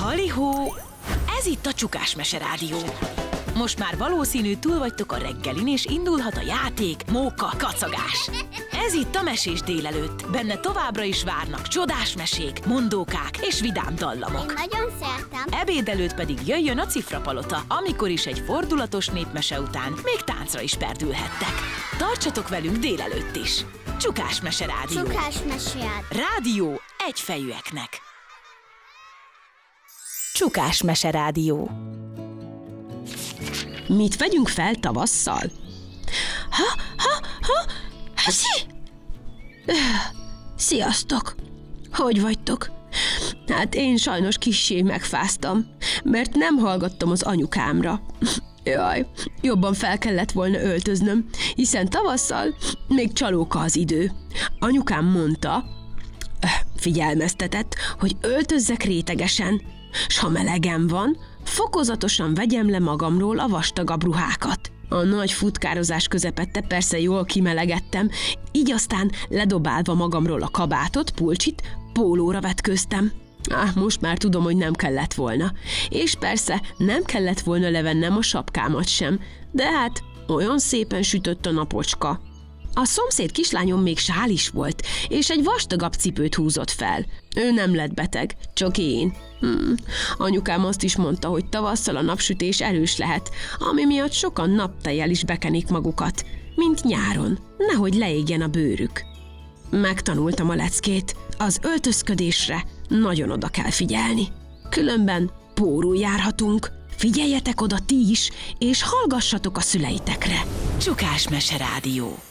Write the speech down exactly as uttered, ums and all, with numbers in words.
Halihó! Ez itt a Csukás Mese Rádió. Most már valószínű túl vagytok a reggelin, és indulhat a játék, móka, kacagás. Ez itt a Mesés délelőtt. Benne továbbra is várnak csodás mesék, mondókák és vidám dallamok. Én nagyon szeretem. Ebéd előtt pedig jöjjön a Cifrapalota, amikor is egy fordulatos népmese után még táncra is perdülhettek. Tartsatok velünk délelőtt is. Csukás Mese Rádió. Csukás Mese Rádió egyfejűeknek. Csukás Mese Rádió. Mit vegyünk fel tavasszal? Ha, ha, ha, haszi! Sziasztok! Hogy vagytok? Hát én sajnos kissé megfáztam, mert nem hallgattam az anyukámra. Jaj, jobban fel kellett volna öltöznöm, hiszen tavasszal még csalóka az idő. Anyukám mondta, figyelmeztetett, hogy öltözzek rétegesen, s ha melegem van, fokozatosan vegyem le magamról a vastagabb ruhákat. A nagy futkározás közepette persze jól kimelegettem, így aztán ledobálva magamról a kabátot, pulcsit, pólóra vetköztem. Ah, most már tudom, hogy nem kellett volna. És persze nem kellett volna levennem a sapkámat sem, de hát olyan szépen sütött a napocska. A szomszéd kislányom még sál is volt, és egy vastagabb cipőt húzott fel. Ő nem lett beteg, csak én. Hmm. Anyukám azt is mondta, hogy tavasszal a napsütés erős lehet, ami miatt sokan naptejjel is bekenik magukat, mint nyáron, nehogy leégjen a bőrük. Megtanultam a leckét, az öltözködésre nagyon oda kell figyelni. Különben pórul járhatunk. Figyeljetek oda ti is, és hallgassatok a szüleitekre. Csukás Mese Rádió.